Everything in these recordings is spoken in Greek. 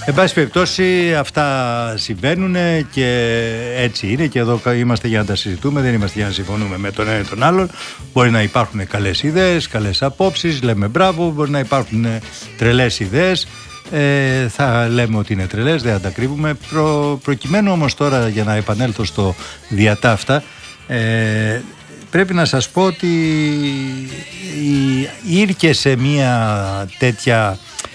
Εν πάση περιπτώσει, αυτά συμβαίνουν και έτσι είναι, και εδώ είμαστε για να τα συζητούμε, δεν είμαστε για να συμφωνούμε με τον ένα ή τον άλλον. Μπορεί να υπάρχουν καλές ιδέες, καλές απόψεις, λέμε μπράβο, μπορεί να υπάρχουν τρελές ιδέες. Θα λέμε ότι είναι τρελές, δεν θα τα κρύβουμε. Προκειμένου όμως τώρα, για να επανέλθω στο διατάφτα, πρέπει να σας πω ότι ήρθε σε μια τέτοια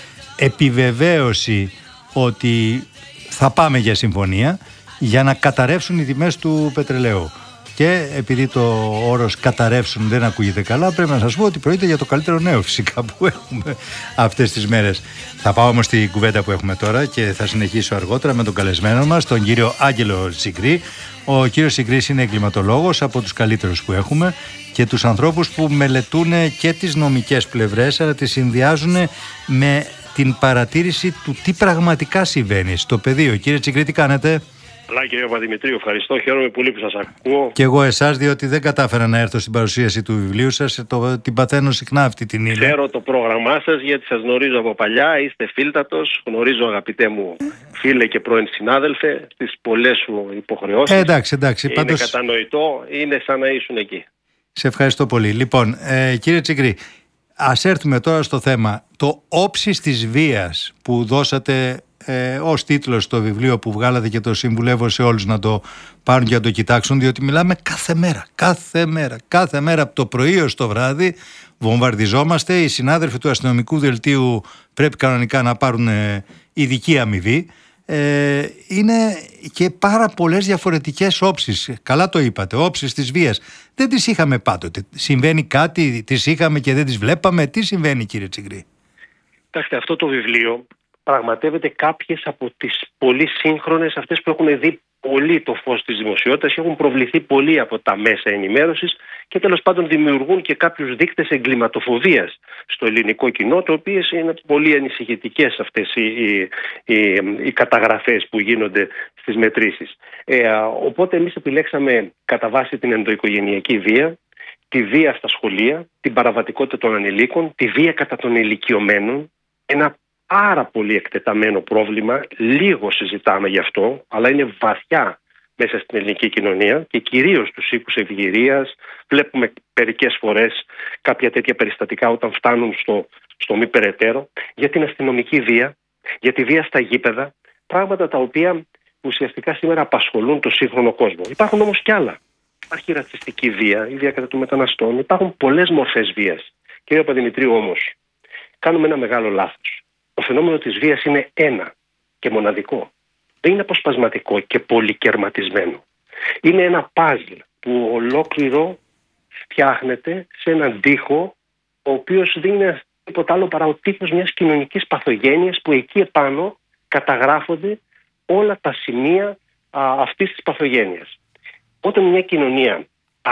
επιβεβαίωση ότι θα πάμε για συμφωνία για να καταρρεύσουν οι τιμές του πετρελαίου. Και επειδή το όρος καταρρεύσουν δεν ακούγεται καλά, πρέπει να σας πω ότι πρόκειται για το καλύτερο νέο φυσικά που έχουμε αυτές τις μέρες. Θα πάω όμως στην κουβέντα που έχουμε τώρα και θα συνεχίσω αργότερα με τον καλεσμένο μας, τον κύριο Άγγελο Τσιγκρή. Ο κύριος Τσιγκρής είναι εγκληματολόγος, από τους καλύτερους που έχουμε, και τους ανθρώπους που μελετούν και τις νομικές πλευρές, αλλά τις συνδυάζουν με την παρατήρηση του τι πραγματικά συμβαίνει στο πεδίο. Κύριε Τσιγκρή, τι κάνετε? Καλά, κύριε Παπαδημητρίου, ευχαριστώ. Χαίρομαι πολύ που σας ακούω. Και εγώ εσάς, διότι δεν κατάφερα να έρθω στην παρουσίαση του βιβλίου σας. Την παθαίνω συχνά αυτή την ύλη. Ξέρω το πρόγραμμά σας, γιατί σας γνωρίζω από παλιά. Είστε φίλτατος. Γνωρίζω, αγαπητέ μου φίλε και πρώην συνάδελφε, τις πολλές σου υποχρεώσεις. Εντάξει. Είναι Πάντως, κατανοητό. Είναι σαν να ήσουν εκεί. Σε ευχαριστώ πολύ. Λοιπόν, κύριε Τσιγκρή, ας έρθουμε τώρα στο θέμα. Το όψις της βίας που δώσατε ως τίτλο στο βιβλίο που βγάλατε, και το συμβουλεύω σε όλους να το πάρουν και να το κοιτάξουν, διότι μιλάμε κάθε μέρα από το πρωί ως το βράδυ, βομβαρδιζόμαστε. Οι συνάδελφοι του αστυνομικού δελτίου πρέπει κανονικά να πάρουν ειδική αμοιβή. Είναι και πάρα πολλές διαφορετικές όψεις. Καλά το είπατε, όψεις της βίας. Δεν τις είχαμε πάντοτε. Συμβαίνει κάτι, τις είχαμε και δεν τις βλέπαμε? Τι συμβαίνει, κύριε Τσιγκρή? Κοιτάξτε, αυτό το βιβλίο πραγματεύεται κάποιες από τις πολύ σύγχρονες, αυτές που έχουν δει πολύ το φως της δημοσιότητας και έχουν προβληθεί πολύ από τα μέσα ενημέρωσης, και τέλος πάντων δημιουργούν και κάποιους δείκτες εγκληματοφοβίας στο ελληνικό κοινό, το οποίο είναι πολύ ανησυχητικές αυτές οι καταγραφές που γίνονται στις μετρήσεις. Οπότε εμείς επιλέξαμε κατά βάση την ενδοοικογενειακή βία, τη βία στα σχολεία, την παραβατικότητα των ανηλίκων, τη βία κατά των ηλικιωμένων, ένα πάρα πολύ εκτεταμένο πρόβλημα. Λίγο συζητάμε γι' αυτό, αλλά είναι βαθιά μέσα στην ελληνική κοινωνία και κυρίως στους οίκους ευγυρίας. Βλέπουμε μερικές φορές κάποια τέτοια περιστατικά όταν φτάνουν στο μη περαιτέρω, για την αστυνομική βία, για τη βία στα γήπεδα, πράγματα τα οποία ουσιαστικά σήμερα απασχολούν το σύγχρονο κόσμο. Υπάρχουν όμως κι άλλα. Υπάρχει η ρατσιστική βία, η βία κατά των μεταναστών, υπάρχουν πολλές μορφές βίας. Κύριε Παπαδημητρίου, όμως, κάνουμε ένα μεγάλο λάθος. Το φαινόμενο της βίας είναι ένα και μοναδικό. Δεν είναι αποσπασματικό και πολυκερματισμένο. Είναι ένα παζλ που ολόκληρο φτιάχνεται σε έναν τοίχο, ο οποίος δεν είναι τίποτα άλλο παρά ο τοίχος μιας κοινωνικής παθογένειας, που εκεί επάνω καταγράφονται όλα τα σημεία αυτής της παθογένειας. Όταν μια κοινωνία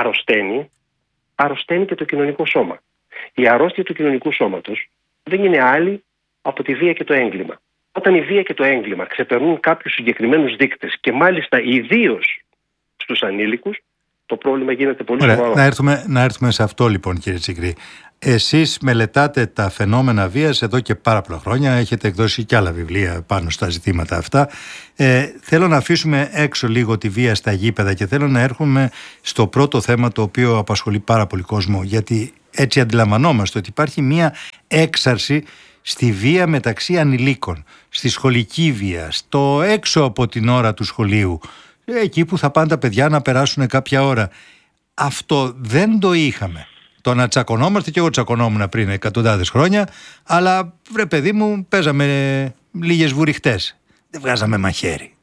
αρρωσταίνει και το κοινωνικό σώμα. Η αρρώστια του κοινωνικού σώματος δεν είναι άλλη από τη βία και το έγκλημα. Όταν η βία και το έγκλημα ξεπερνούν κάποιους συγκεκριμένους δείκτες, και μάλιστα ιδίως στους ανήλικους, το πρόβλημα γίνεται πολύ σοβαρό. Να έρθουμε σε αυτό λοιπόν, κύριε Τσιγκρή. Εσείς μελετάτε τα φαινόμενα βίας εδώ και πάρα πολλά χρόνια. Έχετε εκδώσει και άλλα βιβλία πάνω στα ζητήματα αυτά. Θέλω να αφήσουμε έξω λίγο τη βία στα γήπεδα και θέλω να έρχομαι στο πρώτο θέμα, το οποίο απασχολεί πάρα πολύ κόσμο. Γιατί έτσι αντιλαμβανόμαστε ότι υπάρχει μία έξαρση στη βία μεταξύ ανηλίκων, στη σχολική βία, στο έξω από την ώρα του σχολείου, εκεί που θα πάνε τα παιδιά να περάσουν κάποια ώρα. Αυτό δεν το είχαμε. Το να τσακωνόμαστε, και εγώ τσακωνόμουν πριν εκατοντάδες χρόνια, αλλά βρε παιδί μου, παίζαμε λίγες βουριχτές. Δεν βγάζαμε μαχαίρι.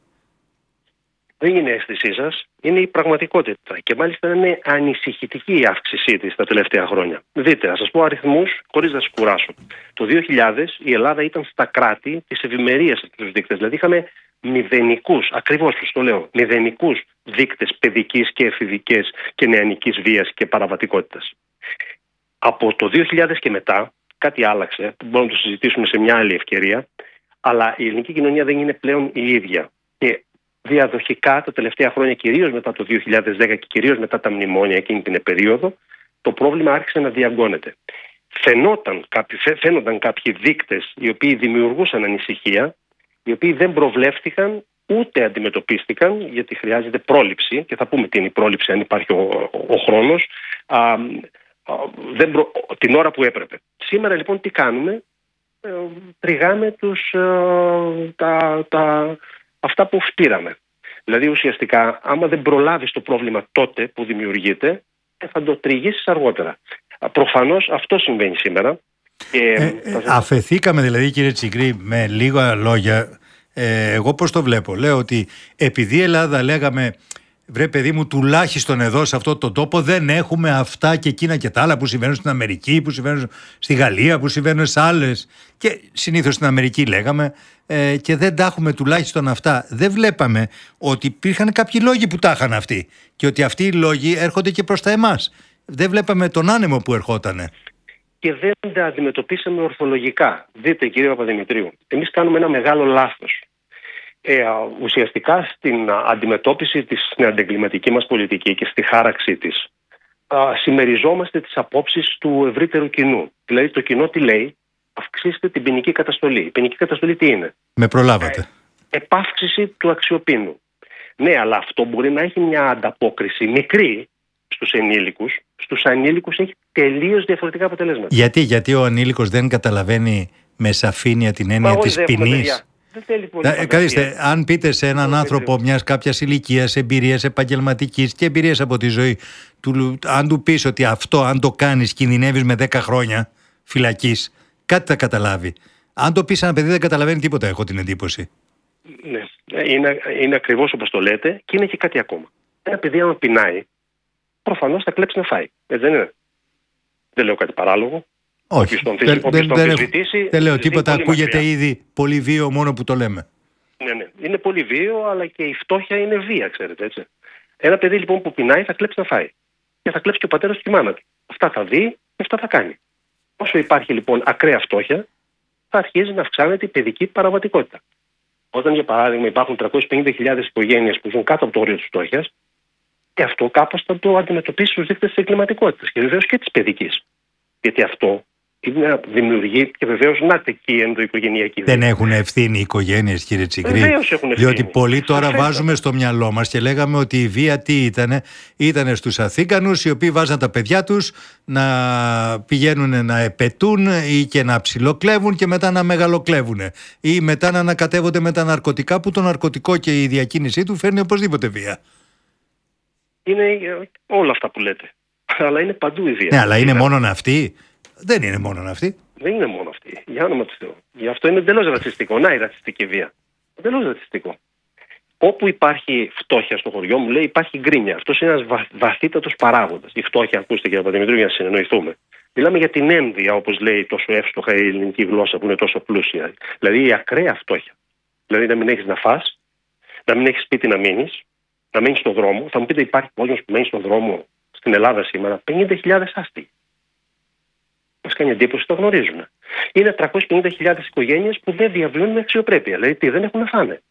Δεν είναι αίσθησή σας, είναι η πραγματικότητα. Και μάλιστα είναι ανησυχητική η αύξησή της τα τελευταία χρόνια. Δείτε, να σας πω αριθμούς χωρίς να σας κουράσω. Το 2000 η Ελλάδα ήταν στα κράτη της ευημερίας στους δείκτες. Δηλαδή είχαμε μηδενικούς, ακριβώς όπως το λέω, μηδενικούς δείκτες παιδικής και εφηβικής και νεανικής βίας και παραβατικότητας. Από το 2000 και μετά κάτι άλλαξε, μπορούμε να το συζητήσουμε σε μια άλλη ευκαιρία, αλλά η ελληνική κοινωνία δεν είναι πλέον η ίδια. Και διαδοχικά τα τελευταία χρόνια, κυρίως μετά το 2010 και κυρίως μετά τα μνημόνια εκείνη την περίοδο, το πρόβλημα άρχισε να διαγκώνεται. Φαίνονταν κάποιοι δείκτες οι οποίοι δημιουργούσαν ανησυχία, οι οποίοι δεν προβλέφθηκαν ούτε αντιμετωπίστηκαν, γιατί χρειάζεται πρόληψη, και θα πούμε τι είναι η πρόληψη αν υπάρχει ο χρόνος, την ώρα που έπρεπε. Σήμερα λοιπόν τι κάνουμε? Τριγάμε αυτά που φτύραμε. Δηλαδή ουσιαστικά άμα δεν προλάβεις το πρόβλημα τότε που δημιουργείται, θα το τριγύσεις αργότερα. Προφανώς αυτό συμβαίνει σήμερα. Αφεθήκαμε δηλαδή, κύριε Τσιγκρή, με λίγα λόγια, εγώ πώς το βλέπω? Λέω ότι επειδή η Ελλάδα λέγαμε, βρε παιδί μου, τουλάχιστον εδώ σε αυτόν τον τόπο δεν έχουμε αυτά και εκείνα και τα άλλα που συμβαίνουν στην Αμερική, που συμβαίνουν στη Γαλλία, που συμβαίνουν σε άλλες, και συνήθως στην Αμερική λέγαμε, και δεν τα έχουμε τουλάχιστον αυτά. Δεν βλέπαμε ότι υπήρχαν κάποιοι λόγοι που τα είχαν αυτοί και ότι αυτοί οι λόγοι έρχονται και προς τα εμάς. Δεν βλέπαμε τον άνεμο που ερχότανε. Και δεν τα αντιμετωπίσαμε ορθολογικά. Δείτε, κύριε Παπαδημητρίου, εμείς κάνουμε ένα μεγάλο λάθος. Ουσιαστικά στην αντιμετώπιση στην αντεγκληματική μας πολιτική και στη χάραξή της συμμεριζόμαστε τις απόψεις του ευρύτερου κοινού. Δηλαδή το κοινό τι λέει? Αυξήστε την ποινική καταστολή. Η ποινική καταστολή τι είναι? Με προλάβατε. Επάυξηση του αξιοπίνου. Ναι, αλλά αυτό μπορεί να έχει μια ανταπόκριση μικρή στους ενήλικους. Στους ανήλικους έχει τελείως διαφορετικά αποτελέσματα. Γιατί ο ανήλικος δεν καταλαβαίνει με σαφήνεια την έννοια της ποινής? Καθίστε, αν πείτε σε έναν άνθρωπο μιας κάποιας ηλικίας, εμπειρίας επαγγελματικής και εμπειρίας από τη ζωή, αν του πεις ότι αυτό, αν το κάνεις, κινδυνεύεις με 10 χρόνια φυλακής, κάτι θα καταλάβει. Αν το πεις ένα παιδί, δεν καταλαβαίνει τίποτα, έχω την εντύπωση. Ναι, είναι ακριβώς όπως το λέτε, και είναι και κάτι ακόμα. Ένα παιδί, αν πεινάει, προφανώς θα κλέψει να φάει. Έτσι δεν είναι? Δεν λέω κάτι παράλογο. Όχι, δεν λέω τίποτα, ακούγεται ήδη πολύ βίαιο μόνο που το λέμε. Ναι, είναι πολύ βίαιο, αλλά και η φτώχεια είναι βία, ξέρετε, έτσι. Ένα παιδί λοιπόν που πεινάει θα κλέψει να φάει. Και θα κλέψει και ο πατέρας και η μάνα του. Αυτά θα δει και αυτά θα κάνει. Όσο υπάρχει λοιπόν ακραία φτώχεια, θα αρχίζει να αυξάνεται η παιδική παραβατικότητα. Όταν για παράδειγμα υπάρχουν 350.000 οικογένειες που ζουν κάτω από το όριο της φτώχειας, και αυτό κάπως θα το αντιμετωπίσει στους δείκτες της εγκληματικότητας και βεβαίως και της παιδικής. Γιατί αυτό δημιουργεί και βεβαίως η ενδοοικογενειακή βία. Δεν έχουν ευθύνη οι οικογένειες, κύριε Τσιγκρή? Βεβαίως έχουν ευθύνη. Διότι πολλοί τώρα βάζουμε στο μυαλό μας και λέγαμε ότι η βία τι ήτανε? Ήτανε στους Αθήκανους, οι οποίοι βάζαν τα παιδιά τους να πηγαίνουν να επετούν ή και να ψιλοκλέβουν και μετά να μεγαλοκλέβουν, ή μετά να ανακατεύονται με τα ναρκωτικά, που το ναρκωτικό και η διακίνησή του φέρνει οπωσδήποτε βία. Είναι όλα αυτά που λέτε. Αλλά είναι παντού η βία. Ναι, αλλά είναι μόνον αυτή? Δεν είναι μόνον αυτή. Δεν είναι μόνο αυτή. Για όνομα του Θεού. Γι' αυτό είναι εντελώς ρατσιστικό. Να, η ρατσιστική βία. Εντελώς ρατσιστικό. Όπου υπάρχει φτώχεια στο χωριό μου, λέει, υπάρχει γκρίνια. Αυτός είναι ένας βαθύτατος παράγοντας. Η φτώχεια, ακούστε κύριε Παπαδημητρίου, για να συνεννοηθούμε. Μιλάμε για την ένδυα, όπως λέει τόσο εύστοχα η ελληνική γλώσσα που είναι τόσο πλούσια. Δηλαδή η ακραία φτώχεια. Δηλαδή να μην έχεις να φας, να μην έχεις σπίτι να μείνεις, να μείνεις στον δρόμο. Θα μου πείτε, υπάρχει κόσμος που μένει στον δρόμο στην Ελλάδα σήμερα? 50.000 άστιγοι. Μας κάνει εντύπωση, το γνωρίζουμε. Είναι 350.000 οικογένειες που δεν διαβιώνουν με αξιοπρέπεια. Δηλαδή δεν έχουν να φάνε.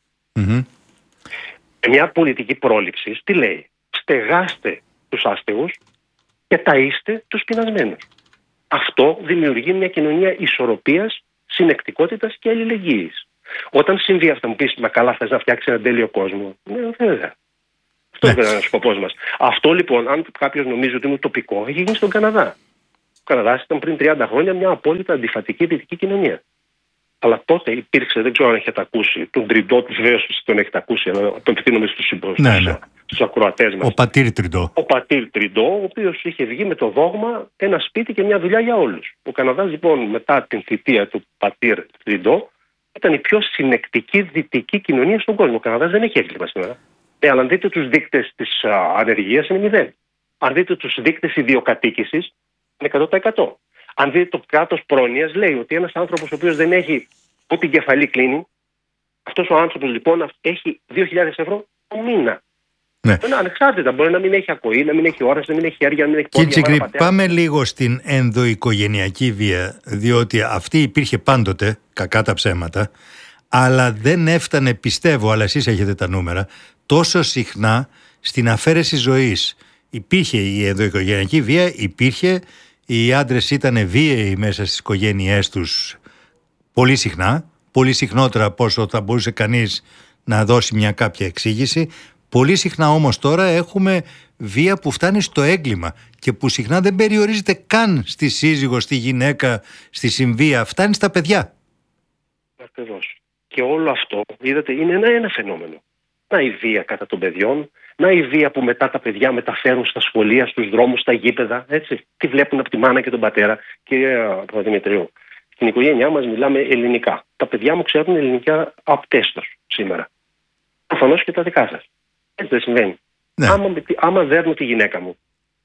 Μια πολιτική πρόληψη τι λέει? Στεγάστε τους άστεγους και ταΐστε τους πεινασμένους. Αυτό δημιουργεί μια κοινωνία ισορροπίας, συνεκτικότητας και αλληλεγγύης. Όταν συμβεί αυτό, μου πεις, μα καλά, θες να φτιάξεις έναν τέλειο κόσμο? Ναι, βέβαια. Αυτό είναι ο σκοπός μας. Αυτό λοιπόν, αν κάποιος νομίζει ότι είναι τοπικό, έχει γίνει στον Καναδά. Ο Καναδάς ήταν πριν 30 χρόνια μια απόλυτα αντιφατική δυτική κοινωνία. Αλλά τότε υπήρξε, δεν ξέρω αν έχετε ακούσει, τον Τριντό, βεβαίως τον έχετε ακούσει, αλλά τον ευθύνομαι στους ακροατές μας. Ο πατήρ Τριντό. Ο πατήρ Τριντό, ο οποίος είχε βγει με το δόγμα ένα σπίτι και μια δουλειά για όλους. Ο Καναδάς λοιπόν μετά την θητεία του πατήρ Τριντό ήταν η πιο συνεκτική δυτική κοινωνία στον κόσμο. Ο Καναδάς δεν έχει έγκλημα σήμερα. Αλλά αν δείτε τους δείκτες της ανεργίας είναι 0. Αν δείτε τους δείκτες ιδιοκατοίκησης είναι 100%. Αν δείτε το κράτος πρόνοιας, λέει ότι ένας άνθρωπος ο οποίος δεν έχει που την κεφαλή κλείνει, αυτός ο άνθρωπος λοιπόν έχει 2.000 ευρώ το μήνα. Ναι. Ανεξάρτητα, μπορεί να μην έχει ακοή, να μην έχει όραση, να μην έχει χέρια, να μην έχει πόδια. Κύριε Τσιγκρή, πάμε λίγο στην ενδοοικογενειακή βία, διότι αυτή υπήρχε πάντοτε, κακά τα ψέματα, αλλά δεν έφτανε, πιστεύω, αλλά εσείς έχετε τα νούμερα, τόσο συχνά στην αφαίρεση ζωής. Υπήρχε η ενδοοικογενειακή βία, υπήρχε. Οι άντρες ήταν βίαιοι μέσα στις οικογένειές τους πολύ συχνά, πολύ συχνότερα από όσο θα μπορούσε κανείς να δώσει μια κάποια εξήγηση. Πολύ συχνά όμως τώρα έχουμε βία που φτάνει στο έγκλημα και που συχνά δεν περιορίζεται καν στη σύζυγο, στη γυναίκα, στη συμβία, φτάνει στα παιδιά. Ακριβώς. Και όλο αυτό, είδατε, είναι ένα φαινόμενο. Να η βία κατά των παιδιών, να η βία που μετά τα παιδιά μεταφέρουν στα σχολεία, στους δρόμους, στα γήπεδα, έτσι. Τι βλέπουν από τη μάνα και τον πατέρα. Κυρία Παπαδημητρίου, στην οικογένειά μας μιλάμε ελληνικά. Τα παιδιά μου ξέρουν ελληνικά απτέστος σήμερα. Προφανώς και τα δικά σας. Έτσι δεν συμβαίνει. Ναι. Άμα δέρνω τη γυναίκα μου,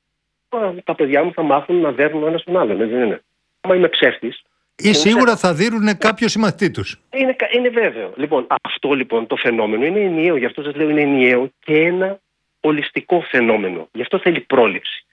τα παιδιά μου θα μάθουν να δέρνουν ένα τον άλλον. Δεν είναι. Άμα είμαι ψεύτης. Ή σίγουρα θα δίνουν κάποιο συμμαθητή τους. Είναι βέβαιο. Λοιπόν, αυτό λοιπόν το φαινόμενο είναι ενιαίο. Γι' αυτό σας λέω είναι ενιαίο και ένα ολιστικό φαινόμενο. Γι' αυτό θέλει πρόληψη.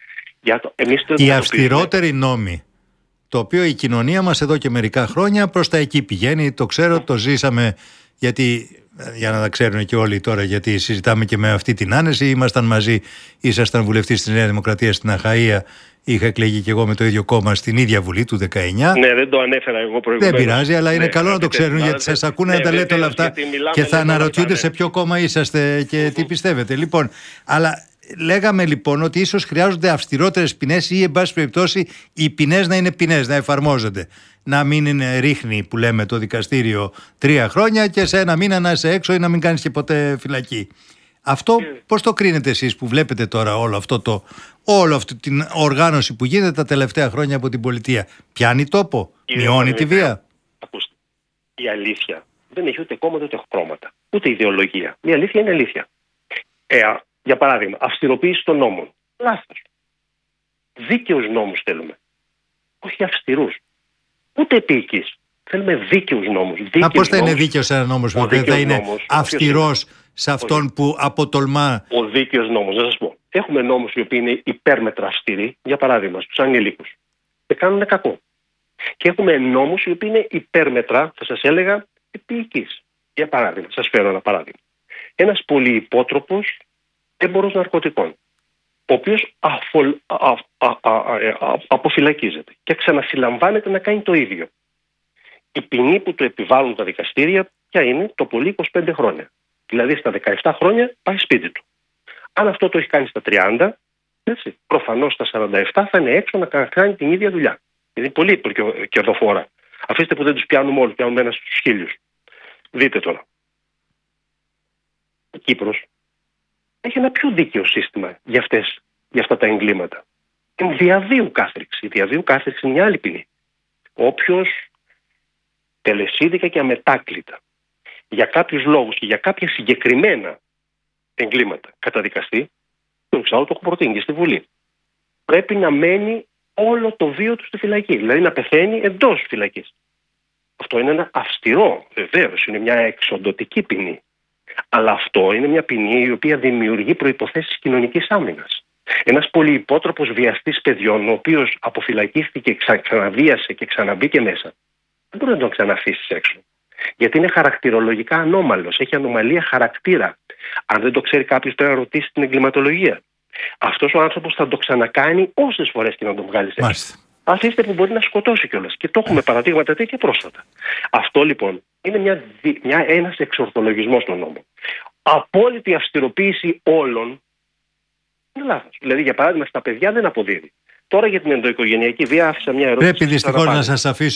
Οι αυστηρότεροι νόμοι, το οποίο η κοινωνία μας εδώ και μερικά χρόνια προς τα εκεί πηγαίνει, το ξέρω, το ζήσαμε, γιατί, για να τα ξέρουν και όλοι τώρα, γιατί συζητάμε και με αυτή την άνεση, ήμασταν μαζί, ήσασταν βουλευτής της Νέα Δημοκρατίας στην Αχαΐα, είχα εκλεγεί και εγώ με το ίδιο κόμμα στην ίδια Βουλή του 19. Ναι, δεν το ανέφερα εγώ προηγουμένως. Δεν πειράζει, αλλά είναι καλό να το ξέρουν, γιατί σας ακούνε να τα λέτε όλα αυτά και θα αναρωτιούνται σε ποιο κόμμα είσαστε και τι πιστεύετε. Λοιπόν, αλλά λέγαμε λοιπόν ότι ίσως χρειάζονται αυστηρότερες ποινές ή, εν πάση περιπτώσει, οι ποινές να είναι ποινές, να εφαρμόζονται. Να μην είναι ρίχνει, που λέμε, το δικαστήριο 3 χρόνια και σε ένα μήνα να είσαι έξω ή να μην κάνεις και ποτέ φυλακή. Αυτό πώς το κρίνετε εσείς που βλέπετε τώρα όλο αυτή την οργάνωση που γίνεται τα τελευταία χρόνια από την πολιτεία? Πιάνει τόπο, μειώνει τη βία? Ακούστε, η αλήθεια δεν έχει ούτε κόμματα ούτε χρώματα, ούτε ιδεολογία. Η αλήθεια είναι αλήθεια. Για παράδειγμα, αυστηροποίηση των νόμων. Λάθος. Δίκαιους νόμους θέλουμε. Όχι αυστηρούς. Ούτε επίοικης. Θέλουμε δίκαιους νόμους. Μα πώς θα είναι δίκαιος ένα νόμος που δεν θα είναι αυστηρός σε αυτόν που αποτολμά? Ο δίκαιος νόμος, να σας πω. Έχουμε νόμους οι οποίοι είναι υπέρμετρα αυστηροί, για παράδειγμα, στους ανηλίκους. Και κάνουν κακό. Και έχουμε νόμους οι οποίοι είναι υπέρμετρα, θα σας έλεγα, επίοικης. Για παράδειγμα, σας φέρω ένα παράδειγμα. Ένας πολυυπότροπος έμπορος ναρκωτικών, ο οποίος αποφυλακίζεται και ξανασυλλαμβάνεται να κάνει το ίδιο. Η ποινή που του επιβάλλουν τα δικαστήρια ποια είναι? Το πολύ 25 χρόνια. Δηλαδή στα 17 χρόνια πάει σπίτι του. Αν αυτό το έχει κάνει στα 30, έτσι, προφανώς στα 47 θα είναι έξω να κάνει την ίδια δουλειά. Είναι πολύ κερδοφόρα. Αφήστε που δεν τους πιάνουμε όλους, πιάνουμε ένα στους 1000. Δείτε τώρα. Η Κύπρος έχει ένα πιο δίκαιο σύστημα για αυτά τα εγκλήματα. Είναι διαβίου κάθριξη. Η διαβίου κάθριξη είναι μια άλλη ποινή. Όποιος τελεσίδικα και αμετάκλητα για κάποιους λόγους και για κάποια συγκεκριμένα εγκλήματα καταδικαστεί, το εξάλλου το έχω προτείνει και στη Βουλή, πρέπει να μένει όλο το βίο του στη φυλακή. Δηλαδή να πεθαίνει εντός φυλακής. Αυτό είναι ένα αυστηρό, βεβαίως, είναι μια εξοντωτική ποινή. Αλλά αυτό είναι μια ποινή η οποία δημιουργεί προϋποθέσεις κοινωνικής άμυνας. Ένας πολυυπότροπος βιαστής παιδιών, ο οποίος αποφυλακίστηκε, ξαναβίασε και ξαναμπήκε μέσα, δεν μπορεί να τον ξαναφήσεις έξω. Γιατί είναι χαρακτηρολογικά ανώμαλος, έχει ανομαλία χαρακτήρα. Αν δεν το ξέρει κάποιος, πρέπει να ρωτήσει την εγκληματολογία. Αυτός ο άνθρωπος θα το ξανακάνει όσες φορές και να τον βγάλει έξω. Αφήστε που μπορεί να σκοτώσει κιόλας. Και το έχουμε παραδείγματα τέτοια πρόσφατα. Αυτό λοιπόν είναι ένας εξορθολογισμός των νόμων. Απόλυτη αυστηροποίηση όλων είναι λάθος. Δηλαδή, για παράδειγμα, στα παιδιά δεν αποδίδει. Τώρα για την ενδοοικογενειακή βία άφησα μια ερώτηση. Πρέπει δυστυχώς να σας αφήσω.